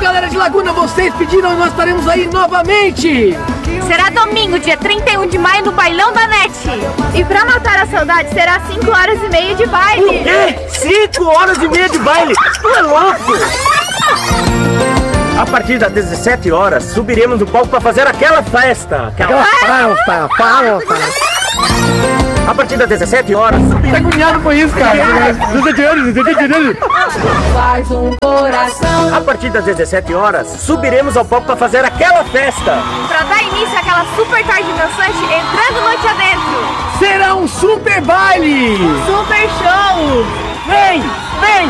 galera de Laguna, vocês pediram e nós estaremos aí novamente. Será domingo, dia 31 de maio, no Bailão da NET. E pra matar a saudade, será 5h30 de baile. O quê? 5h30 de baile? Tu é louco! A partir das 17 horas, subiremos no palco para fazer aquela festa. A partir das 17 horas... Tá agoniado com isso, cara. Faz um coração. A partir das 17 horas, subiremos ao palco para fazer aquela festa. Pra dar início àquela super tarde dançante, entrando noite adentro. Será um super baile. Super show. Vem! Vem!